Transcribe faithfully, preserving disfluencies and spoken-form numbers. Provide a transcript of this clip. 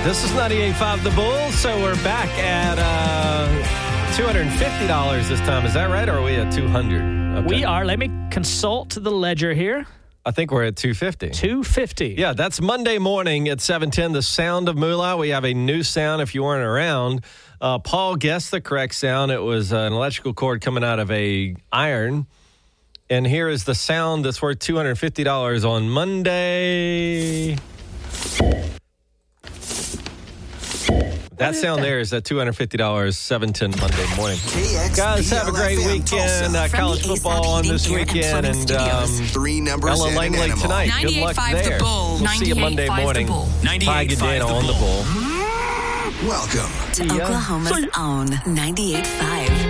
This is ninety-eight point five The Bull, so we're back at uh, two hundred fifty dollars this time. Is that right, or are we at two hundred dollars? Okay. We are. Let me consult the ledger here. I think we're at two fifty. two fifty. Yeah, that's Monday morning at seven ten, the sound of Moolah. We have a new sound if you weren't around. Uh, Paul guessed the correct sound. It was uh, an electrical cord coming out of a iron. And here is the sound that's worth two hundred fifty dollars on Monday. That sound there is at two hundred fifty dollars, seven ten Monday morning. Guys, have a great weekend. Uh, college football on this weekend. And um, Three numbers Ella and an Langley animal. tonight. Good luck there. We'll see you Monday morning. Ty Gadano on the Bull. Welcome to Oklahoma's own ninety-eight point five